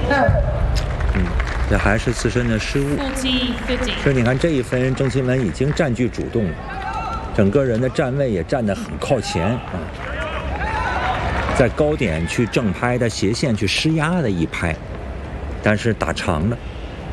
这还是自身的失误。所以你看这一分，郑钦文已经占据主动了，整个人的站位也站得很靠前啊，在高点去正拍的斜线去施压的一拍，但是打长了。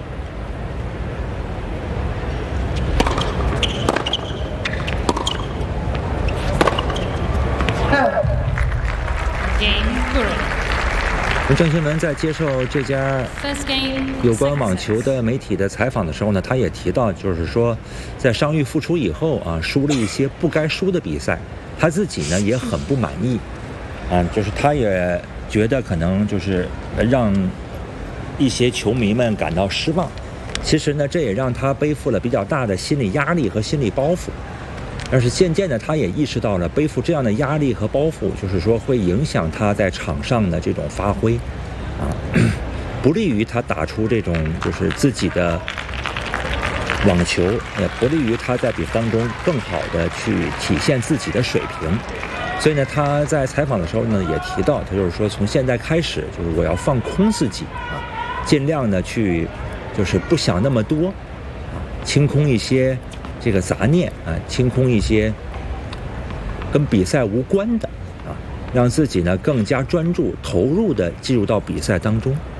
郑钦文在接受这家有关网球的媒体的采访的时候呢，他也提到，就是说，在伤愈复出以后啊，输了一些不该输的比赛，他自己呢也很不满意，就是他也觉得可能就是让一些球迷们感到失望。其实呢，这也让他背负了比较大的心理压力和心理包袱。但是渐渐的，他也意识到了背负这样的压力和包袱，就是说会影响他在场上的这种发挥，不利于他打出这种就是自己的网球，也不利于他在比赛当中更好的去体现自己的水平。所以呢，他在采访的时候呢也提到，他就是说从现在开始，就是我要放空自己尽量的去就是不想那么多清空一些这个杂念清空一些跟比赛无关的让自己呢更加专注投入的进入到比赛当中。